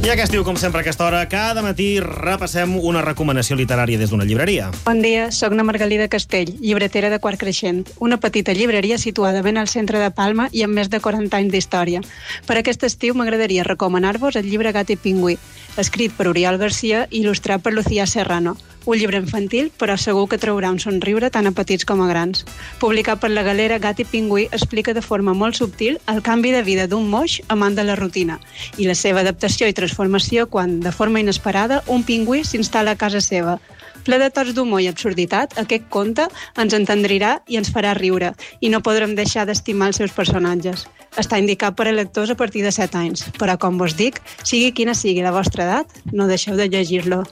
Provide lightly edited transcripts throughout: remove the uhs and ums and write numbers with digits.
I ja que estiu, com sempre, a aquesta hora, cada matí repassem una recomanació literària des d'una llibreria. Bon dia, soc na Margalida Castell, llibretera de Quart Creixent, una petita llibreria situada ben al centre de Palma i amb més de 40 anys d'història. Per aquest estiu m'agradaria recomanar-vos el llibre Gat i Pingüí, escrit per Oriol Garcia i il·lustrat per Lucía Serrano. Un llibre infantil, però segur que traurà un somriure tant a petits com a grans. Publicat per la galera, Gat i Pingüí explica de forma molt subtil el canvi de vida d'un moix amant de la rutina i la seva adaptació i transformació quan, de forma inesperada, un pingüí s'instal·la a casa seva. Ple de tocs d'humor i absurditat, aquest conte ens entendrirà i ens farà riure, i no podrem deixar d'estimar els seus personatges. Està indicat per a lectors a partir de 7 anys, però, com vos dic, sigui quina sigui la vostra edat, no deixeu de llegir-lo.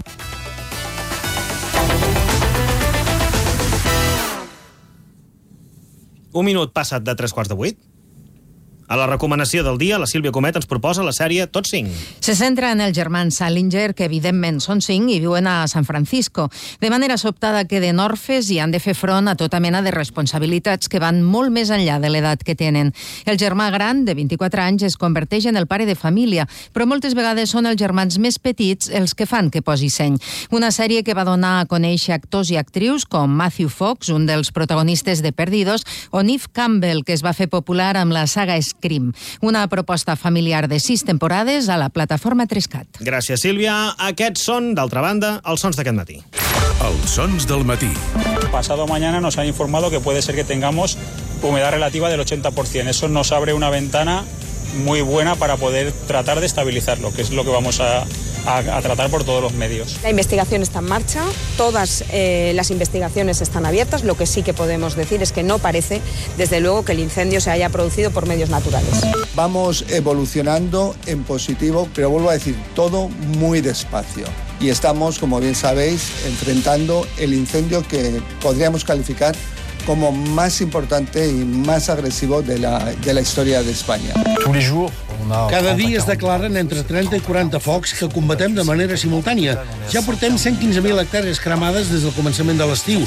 Un minut passat de 7:45. A la recomanació del dia, la Sílvia Comet ens proposa la sèrie Tots 5. Se centra en els germans Salinger, que evidentment són 5 i viuen a San Francisco. De manera sobtada queden orfes i han de fer front a tota mena de responsabilitats que van molt més enllà de l'edat que tenen. El germà gran, de 24 anys, es converteix en el pare de família, però moltes vegades són els germans més petits els que fan que posi seny. Una sèrie que va donar a conèixer actors i actrius com Matthew Fox, un dels protagonistes de Perdidos, o Neve Campbell, que es va fer popular amb la saga Scream. Una proposta familiar de 6 temporades a la plataforma 3CAT. Gràcies, Sílvia. Aquests són, d'altra banda, els sons d'aquest matí. Els sons del matí. Pasado mañana nos han informado que puede ser que tengamos humedad relativa del 80%. Eso nos abre una ventana muy buena para poder tratar de estabilizarlo, que es lo que vamos a tratar por todos los medios. La investigación está en marcha, todas las investigaciones están abiertas. Lo que sí que podemos decir es que no parece, desde luego, que el incendio se haya producido por medios naturales. Vamos evolucionando en positivo, pero vuelvo a decir, todo muy despacio. Y estamos, como bien sabéis, enfrentando el incendio que podríamos calificar como más importante y más agresivo de la historia de España. Cada dia es declaren entre 30 i 40 focs que combatem de manera simultània. Ja portem 115.000 hectàrees cremades des del començament de l'estiu.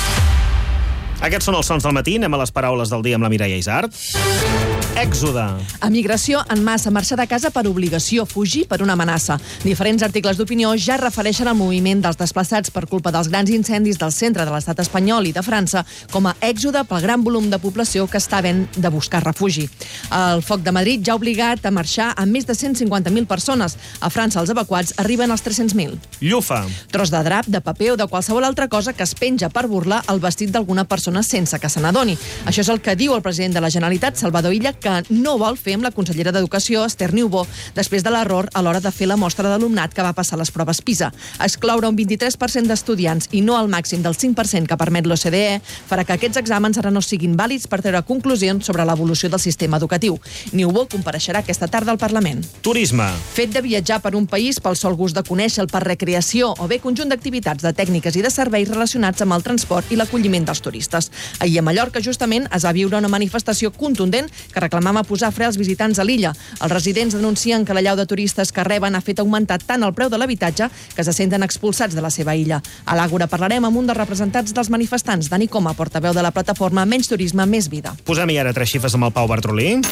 Aquests són els sons del matí. Anem a les paraules del dia amb la Mireia Isart. Èxode. Emigració en massa, marxar de casa per obligació, fugir per una amenaça. Diferents articles d'opinió ja refereixen al moviment dels desplaçats per culpa dels grans incendis del centre de l'estat espanyol i de França com a èxode pel gran volum de població que està havent de buscar refugi. El foc de Madrid ja ha obligat a marxar a més de 150.000 persones. A França els evacuats arriben als 300.000. Llufa. Tros de drap, de paper o de qualsevol altra cosa que es penja per burlar el vestit d'alguna persona sense que se n'adoni. Això és el que diu el president de la Generalitat, Salvador Illa, que no vol fer amb la consellera d'Educació, Esther Niubó, després de l'error a l'hora de fer la mostra d'alumnat que va passar les proves PISA. Excloure un 23% d'estudiants i no el màxim del 5% que permet l'OCDE farà que aquests exàmens ara no siguin vàlids per treure conclusions sobre l'evolució del sistema educatiu. Niubó compareixerà aquesta tarda al Parlament. Turisme. Fet de viatjar per un país pel sol gust de conèixer-lo, per recreació o bé conjunt d'activitats, de tècniques i de serveis relacionats amb el transport i l'acolliment dels turistes. Ahir a Mallorca, justament, es va viure una manifestació contundent que reclamava posar fre als visitants a l'illa. Els residents denuncien que la llau de turistes que reben ha fet augmentar tant el preu de l'habitatge que se senten expulsats de la seva illa. A l'Àgora parlarem amb un dels representants dels manifestants, Dani Coma, portaveu de la plataforma Menys Turisme, Més Vida. Posem-hi ara 3 xifres amb el Pau Bartrolí.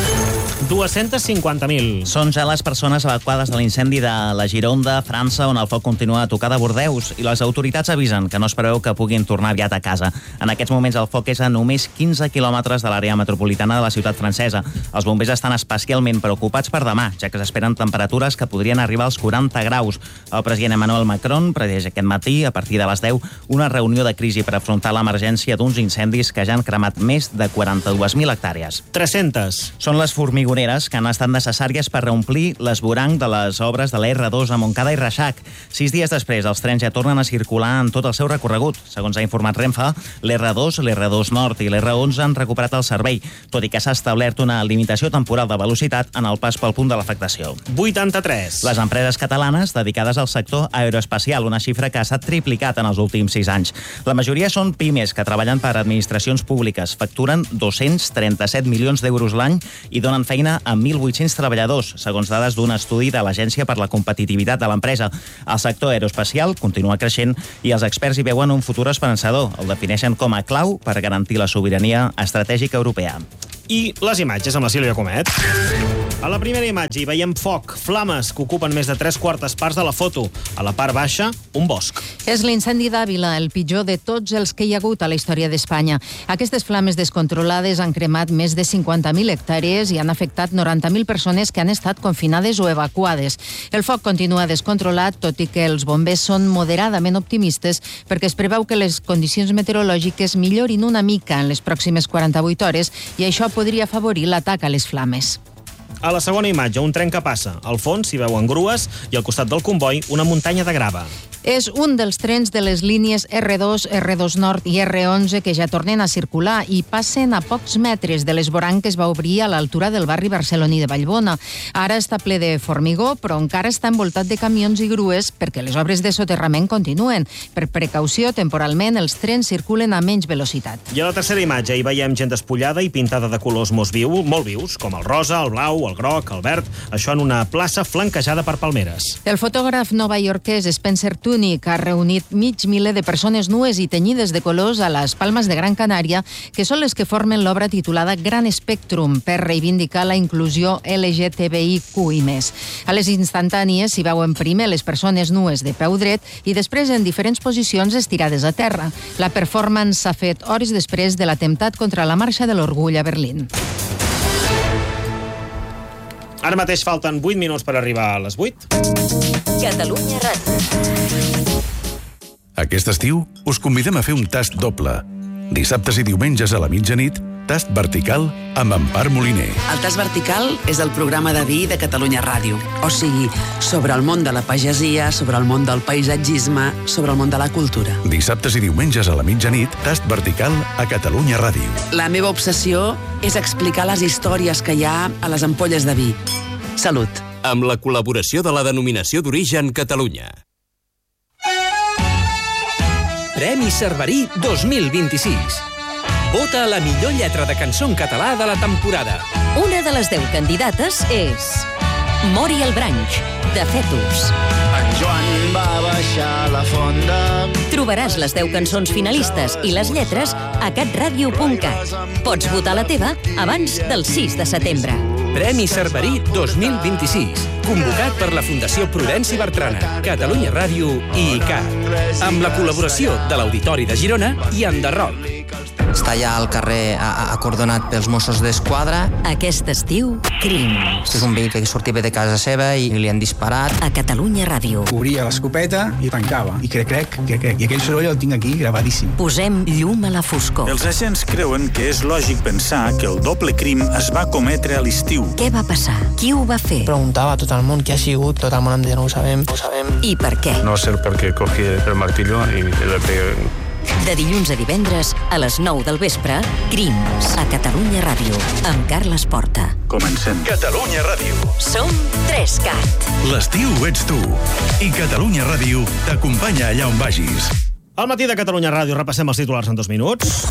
250.000. Són ja les persones evacuades de l'incendi de la Gironda, França, on el foc continua a tocar de Bordeus, i les autoritats avisen que no es preveu que puguin tornar aviat a casa. En aquests moments el foc és a només 15 quilòmetres de l'àrea metropolitana de la ciutat francesa. Els bombers estan especialment preocupats per demà, ja que s'esperen temperatures que podrien arribar als 40 graus. El president Emmanuel Macron predeix aquest matí, a partir de les 10, una reunió de crisi per afrontar l'emergència d'uns incendis que ja han cremat més de 42.000 hectàrees. 300. Són les formigoneres que han estat necessàries per reomplir l'esvoranc de les obres de la R2 a Montcada i Reixac. 6 dies després, els trens ja tornen a circular en tot el seu recorregut. Segons ha informat Renfe, l'R2, l'R2 Nord i l'R11 han recuperat el servei, tot i que s'ha establert una limitació temporal de velocitat en el pas pel punt de l'afectació. 83. Les empreses catalanes dedicades al sector aeroespacial, una xifra que s'ha triplicat en els últims 6 anys. La majoria són pimes que treballen per administracions públiques, facturen 237 milions d'euros l'any i donen feina a 1.800 treballadors, segons dades d'un estudi de l'Agència per la Competitivitat de l'Empresa. El sector aeroespacial continua creixent i els experts hi veuen un futur esperançador. El defineixen com a clau per garantir la sobirania estratègica europea. I les imatges amb la Sílvia Comet. A la primera imatge hi veiem foc, flames que ocupen més de 3/4 parts de la foto. A la part baixa, un bosc. És l'incendi d'Àvila, el pitjor de tots els que hi ha hagut a la història d'Espanya. Aquestes flames descontrolades han cremat més de 50.000 hectàrees i han afectat 90.000 persones que han estat confinades o evacuades. El foc continua descontrolat, tot i que els bombers són moderadament optimistes perquè es preveu que les condicions meteorològiques millorin una mica en les pròximes 48 hores i això podria afavorir l'atac a les flames. A la segona imatge, un tren que passa. Al fons s'hi veuen grues i al costat del comboi una muntanya de grava. És un dels trens de les línies R2, R2 Nord i R11 que ja tornen a circular i passen a pocs metres de l'esvoranc que es va obrir a l'altura del barri barceloní de Vallbona. Ara està ple de formigó, però encara està envoltat de camions i grues perquè les obres de soterrament continuen. Per precaució, temporalment, els trens circulen a menys velocitat. I a la tercera imatge hi veiem gent despullada i pintada de colors molt vius, com el rosa, el blau, el groc, el verd, això en una plaça flanquejada per palmeres. El fotògraf novaiorquès Spencer Tooney ha reunit mig miler de persones nues i tenyides de colors a les Palmes de Gran Canària, que són les que formen l'obra titulada Gran Espectrum, per reivindicar la inclusió LGTBIQ+. A les instantànies s'hi veuen primer les persones nues de peu dret i després en diferents posicions estirades a terra. La performance s'ha fet hores després de l'atemptat contra la Marxa de l'Orgull a Berlín. Ara mateix falten 8 minuts per arribar a les 8. Catalunya Ràdio. Aquest estiu us convidem a fer un tast doble. Dissabtes i diumenges a la mitjanit, tast vertical amb Empar Moliner. El tast vertical és el programa de vi de Catalunya Ràdio. O sigui, sobre el món de la pagesia, sobre el món del paisatgisme, sobre el món de la cultura. Dissabtes i diumenges a la mitjanit, tast vertical a Catalunya Ràdio. La meva obsessió és explicar les històries que hi ha a les ampolles de vi. Salut. Amb la col·laboració de la Denominació d'Origen Catalunya. Premi Cerverí 2026. Vota a la millor lletra de cançó en català de la temporada. Una de les 10 candidates és Mori el Branch, de Fetus. En Joan va baixar la fonda. Trobaràs les 10 cançons finalistes i les lletres a catradio.cat. Pots votar la teva abans del 6 de setembre. Premi Cerverí 2026, convocat per la Fundació Prudenci Bertrana, Catalunya Ràdio i ICAT, amb la col·laboració de l'Auditori de Girona i Enderroc. Està allà al carrer acordonat pels Mossos d'Esquadra. Aquest estiu, crims. És un veí que sortia de casa seva i li han disparat. A Catalunya Ràdio. Obria l'escopeta i tancava. I crec. I aquell soroll el tinc aquí gravadíssim. Posem llum a la foscor. Els agents creuen que és lògic pensar que el doble crim es va cometre a l'estiu. Què va passar? Qui ho va fer? Preguntava a tot el món què ha sigut, tot el món em deia no ho sabem. I per què? No sé per què cogí el martillo i le pegué. De dilluns a divendres, a les 9 del vespre, Crims, a Catalunya Ràdio, amb Carles Porta. Comencem. Catalunya Ràdio. Som 3CAT. L'estiu ets tu. I Catalunya Ràdio t'acompanya allà on vagis. Al matí de Catalunya Ràdio repassem els titulars en 2 minuts.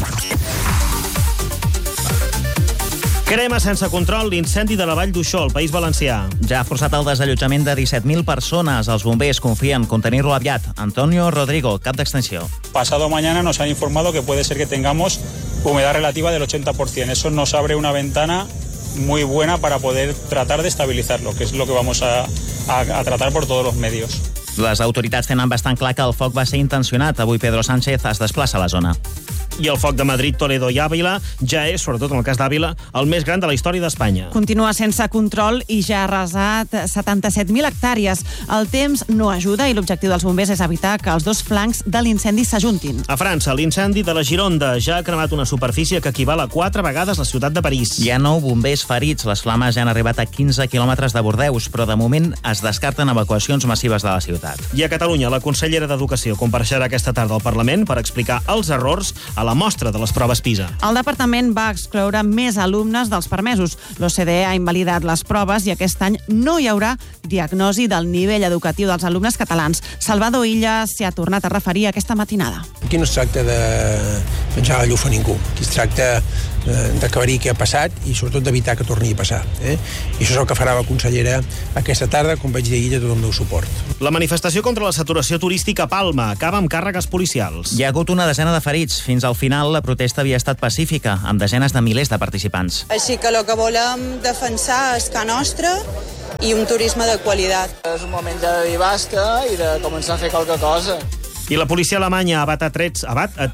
Crema sense control l'incendi de la Vall d'Uixó, al País Valencià. Ja ha forçat el desallotjament de 17.000 persones. Els bombers confien contenir-lo aviat. Antonio Rodrigo, cap d'extensió. Pasado mañana nos han informado que puede ser que tengamos humedad relativa del 80%. Eso nos abre una ventana muy buena para poder tratar de estabilizarlo, que es lo que vamos a tratar por todos los medios. Les autoritats tenen bastant clar que el foc va ser intencionat. Avui Pedro Sánchez es desplaça a la zona. I el foc de Madrid, Toledo i Àvila ja és, sobretot en el cas d'Àvila, el més gran de la història d'Espanya. Continua sense control i ja ha arrasat 77.000 hectàrees. El temps no ajuda i l'objectiu dels bombers és evitar que els dos flancs de l'incendi s'ajuntin. A França, l'incendi de la Gironda ja ha cremat una superfície que equival a 4 vegades la ciutat de París. Hi ha 9 bombers ferits. Les flames ja han arribat a 15 quilòmetres de Bordeus, però de moment es descarten evacuacions massives de la ciutat. I a Catalunya, la consellera d'Educació compareixerà aquesta tarda al Parlament per explicar els errors a la mostra de les proves PISA. El departament va excloure més alumnes dels permesos. L'OCDE ha invalidat les proves i aquest any no hi haurà diagnosi del nivell educatiu dels alumnes catalans. Salvador Illa s'hi ha tornat a referir aquesta matinada. Aquí no es tracta de menjar la llufa a ningú. Aquí es tracta d'aclarir què ha passat i sobretot d'evitar que torni a passar. I això és el que farà la consellera aquesta tarda, com vaig dir ahir, a tot el meu suport. La manifestació contra la saturació turística a Palma acaba amb càrregues policials. Hi ha hagut una desena de ferits. Fins al al final la protesta havia estat pacífica, amb desenes de milers de participants. Així que el que volem defensar és ca nostra i un turisme de qualitat. És un moment de dir basta i de començar a fer qualque cosa. I la policia alemanya abat a trets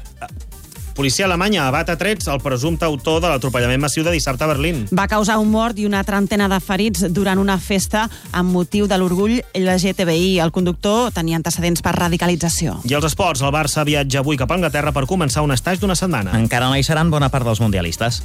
el presumpte autor de l'atropellament massiu de dissabte a Berlín. Va causar un mort i una trentena de ferits durant una festa amb motiu de l'orgull LGTBI. El conductor tenia antecedents per radicalització. I els esports, el Barça viatja avui cap a Anglaterra per començar un estatge d'una setmana. Encara no hi seran bona part dels mundialistes.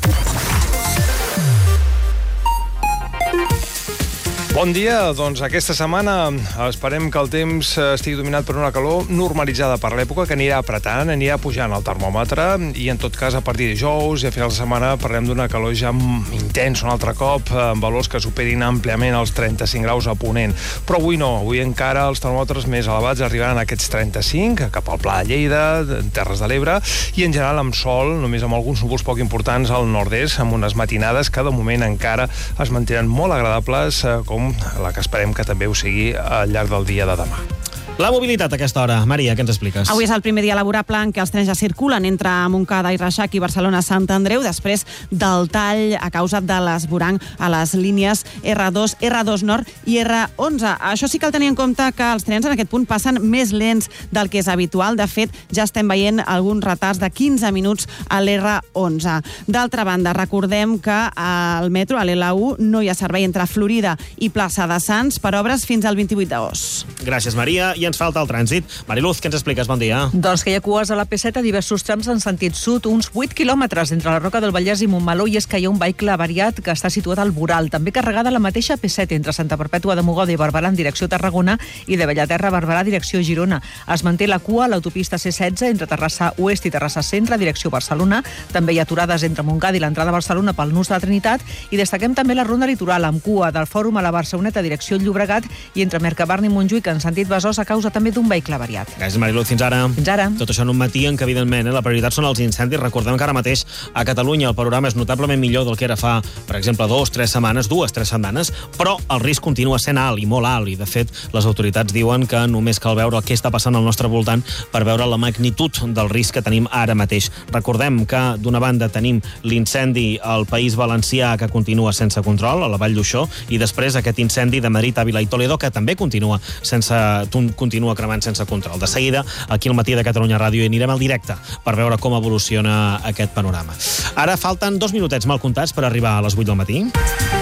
Bon dia, doncs aquesta setmana esperem que el temps estigui dominat per una calor normalitzada per l'època, que anirà apretant, anirà pujant el termòmetre i en tot cas a partir de dijous i a finals de setmana parlem d'una calor ja intensa un altre cop, amb valors que superin àmpliament els 35 graus a Ponent. Però avui no, avui encara els termòmetres més elevats arribaran a aquests 35, cap al Pla de Lleida, Terres de l'Ebre, i en general amb sol, només amb alguns núvols poc importants al nord-est, amb unes matinades que de moment encara es mantenen molt agradables, com la que esperem que també ho sigui al llarg del dia de demà. La mobilitat a aquesta hora. Maria, què ens expliques? Avui és el primer dia laborable en què els trens ja circulen entre Montcada i Reixac i Barcelona-Sant Andreu, després del tall a causa de l'esvoranc a les línies R2, R2 Nord i R11. Això sí que cal tenir en compte que els trens en aquest punt passen més lents del que és habitual. De fet, ja estem veient alguns retards de 15 minuts a l'R11. D'altra banda, recordem que al metro, a l'L1, no hi ha servei entre Florida i Plaça de Sants per obres fins al 28 d'agost. Gràcies, Maria. I ens falta el trànsit. Mariluz, què ens expliques? Bon dia. Doncs que hi ha cues a la P7 a diversos trams en sentit sud, uns 8 quilòmetres entre la Roca del Vallès i Montmeló, i és que hi ha un vehicle avariat que està situat al Boral, també carregada la mateixa P7 entre Santa Perpètua de Mogoda i Barberà en direcció Tarragona i de Bellaterra a Barberà direcció Girona. Es manté la cua a l'autopista C16 entre Terrassa Oest i Terrassa Centre direcció Barcelona. També hi ha aturades entre Montcada i l'entrada a Barcelona pel nus de la Trinitat, i destaquem també la ronda litoral amb cua del Fòrum a la Barceloneta direcció Llobregat i entre Mercabarna i Montjuïc en sentit Besòs a causa també d'un vehicle variat. Gràcies, Mariluz. Fins ara. Fins ara. Tot això en un matí en què, evidentment, la prioritat són els incendis. Recordem que ara mateix a Catalunya el panorama és notablement millor del que era fa, per exemple, 2-3 setmanes, però el risc continua sent alt i molt alt. I, de fet, les autoritats diuen que només cal veure què està passant al nostre voltant per veure la magnitud del risc que tenim ara mateix. Recordem que, d'una banda, tenim l'incendi al País Valencià que continua sense control, a la Vall d'Uixó, i després aquest incendi de Madrid, Àvila i Toledo que també continua cremant sense control. De seguida, aquí al Matí de Catalunya Ràdio hi anirem al directe per veure com evoluciona aquest panorama. Ara falten 2 minutets mal comptats per arribar a les 8 del matí.